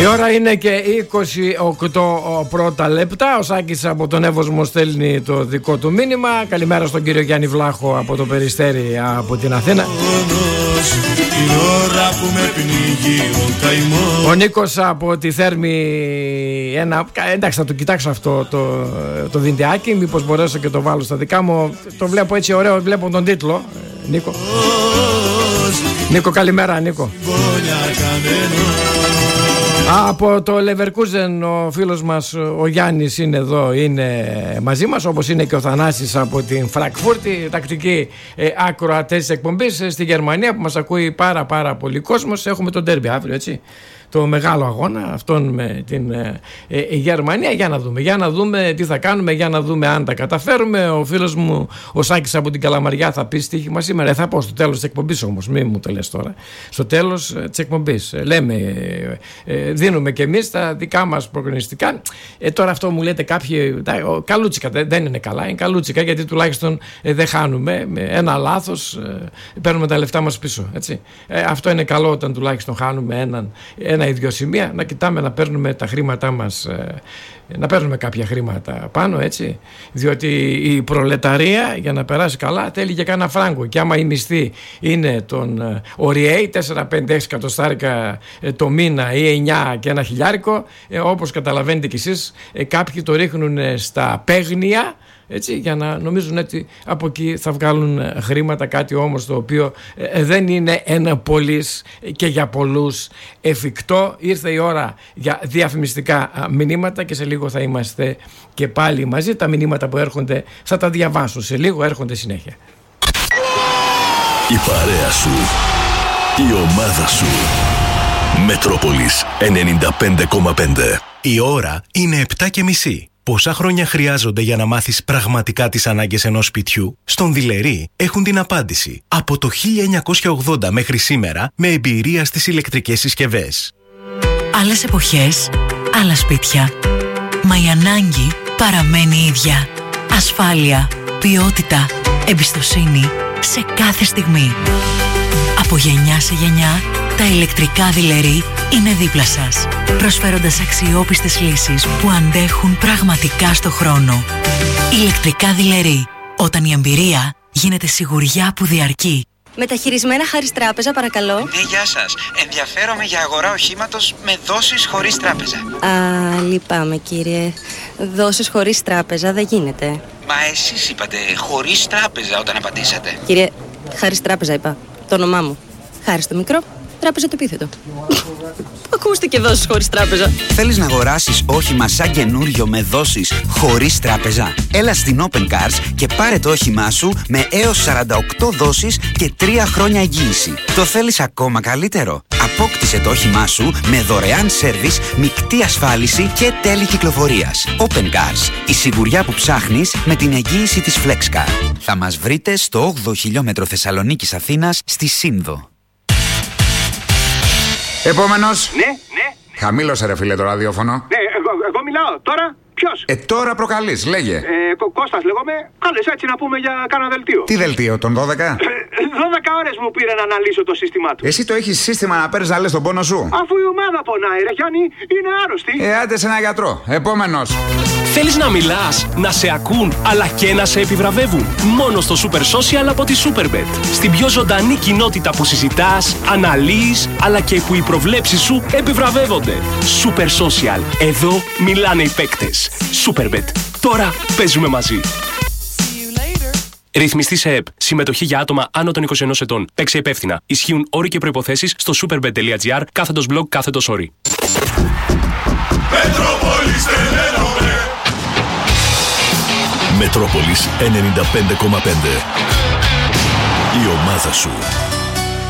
Η ώρα είναι και 28 πρώτα λεπτά. Ο Σάκης από τον Εύωσμο στέλνει το δικό του μήνυμα. Καλημέρα στον κύριο Γιάννη Βλάχο από το Περιστέρι από την Αθήνα. Ο Νίκος από τη Θέρμη. Εντάξει, θα το κοιτάξω αυτό το βιντεάκι. Μήπως μπορέσω και το βάλω στα δικά μου. Το βλέπω έτσι ωραίο, βλέπω τον τίτλο. Νίκο. Νίκο, καλημέρα Νίκο. Από το Leverkusen ο φίλος μας ο Γιάννης είναι εδώ, είναι μαζί μας, όπως είναι και ο Θανάσης από την Φραγκφούρτη, τακτική ακροατές της εκπομπής στη Γερμανία που μας ακούει πάρα πολύ κόσμος. Έχουμε τον ντέρμπι αύριο, έτσι, το μεγάλο αγώνα αυτόν με την Γερμανία. Για να δούμε τι θα κάνουμε, για να δούμε αν τα καταφέρουμε. Ο φίλος μου ο Σάκης από την Καλαμαριά θα πει στοίχημα σήμερα. Θα πω στο τέλος της εκπομπής όμως, μην μου το λες τώρα. Στο τέλος της εκπομπής λέμε, δίνουμε και εμείς τα δικά μας προγνωστικά. Τώρα αυτό μου λέτε κάποιοι, καλούτσικα δεν είναι καλά, είναι καλούτσικα γιατί τουλάχιστον δεν χάνουμε. Με ένα λάθος παίρνουμε τα λεφτά μας πίσω, έτσι. Αυτό είναι καλό όταν τουλάχιστον χάνουμε ένα ή δύο σημεία, να κοιτάμε να παίρνουμε τα χρήματά μας, να παίρνουμε κάποια χρήματα πάνω, έτσι, διότι η προλεταρία για να περάσει καλά θέλει και κάνα φράγκο, και άμα η μισθή είναι τον οριέι 4-5-6 εκατοστάρικα το μήνα ή 9 και ένα χιλιάρικο, όπως καταλαβαίνετε κι εσείς, κάποιοι το ρίχνουν στα παίγνια, έτσι, για να νομίζουν ότι από εκεί θα βγάλουν χρήματα, κάτι όμως το οποίο δεν είναι ένα πολλής και για πολλούς εφικτό. Ήρθε η ώρα για διαφημιστικά μηνύματα και σε λίγο θα είμαστε και πάλι μαζί. Τα μηνύματα που έρχονται θα τα διαβάσω σε λίγο, έρχονται συνέχεια. Η παρέα σου, η ομάδα σου. Μετρόπολης 95,5. Η ώρα είναι 7:30. Πόσα χρόνια χρειάζονται για να μάθεις πραγματικά τις ανάγκες ενός σπιτιού? Στον Δειλερή έχουν την απάντηση. Από το 1980 μέχρι σήμερα, με εμπειρία στις ηλεκτρικές συσκευές. Άλλες εποχές, άλλα σπίτια. Μα η ανάγκη παραμένει ίδια. Ασφάλεια, ποιότητα, εμπιστοσύνη σε κάθε στιγμή. Από γενιά σε γενιά, τα ηλεκτρικά Δειλερή είναι δίπλα σας, προσφέροντας αξιόπιστες λύσεις που αντέχουν πραγματικά στο χρόνο. Ηλεκτρικά Δειλερή, όταν η εμπειρία γίνεται σιγουριά που διαρκεί. Μεταχειρισμένα Χάρις Τράπεζα, παρακαλώ. Ναι, γεια σας. Ενδιαφέρομαι για αγορά οχήματος με δόσεις χωρίς τράπεζα. Λυπάμαι κύριε. Δόσεις χωρίς τράπεζα δεν γίνεται. Μα εσείς είπατε χωρίς τράπεζα όταν απαντήσατε. Κύριε, Χάρις Τράπεζα είπα. Το όνομά μου. Χάρις το μικρό, Τράπεζα το επίθετο. Ακούστηκε δόσεις χωρίς τράπεζα. Θέλεις να αγοράσεις όχημα σαν καινούριο με δόσεις χωρίς τράπεζα? Έλα στην Open Cars και πάρε το όχημά σου με έως 48 δόσεις και 3 χρόνια εγγύηση. Το θέλεις ακόμα καλύτερο? Απόκτησε το όχημά σου με δωρεάν σέρβις, μεικτή ασφάλιση και τέλη κυκλοφορίας. Open Cars, η σιγουριά που ψάχνεις με την εγγύηση της FlexCar. Θα μας βρείτε στο 8ο χιλιόμετρο Θεσσαλονίκης Αθήνας στη Σύνδο. Επόμενος. Ναι. Χαμήλωσε ρε φίλε το ραδιόφωνο. Ναι, εγώ μιλάω. Τώρα ποιος? Τώρα προκαλείς, λέγε. Κώστας λέγομαι. Κάλες έτσι να πούμε για κάνα δελτίο. Τι δελτίο, τον 12? 12 ώρες μου πήρε να αναλύσω το σύστημά του. Εσύ το έχεις σύστημα να παίρνεις να λες τον πόνο σου? Αφού η ομάδα πονάει ρε Γιάννη, είναι άρρωστη. Άντε σε ένα γιατρό. Επόμενος. Θέλεις να μιλάς, να σε ακούν, αλλά και να σε επιβραβεύουν? Μόνο στο Super Social από τη Superbet. Στην πιο ζωντανή κοινότητα που συζητάς, αναλύεις, αλλά και που οι προβλέψεις σου επιβραβεύονται. Super Social. Εδώ μιλάνε οι παίκτες. Superbet. Τώρα παίζουμε μαζί. Ρυθμιστή σε ΕΠ. Συμμετοχή για άτομα άνω των 21 ετών. Παίξε υπεύθυνα. Ισχύουν όροι και προϋποθέσεις στο superbet.gr/blog/όροι. Μετρόπολης 95,5. Η ομάδα σου.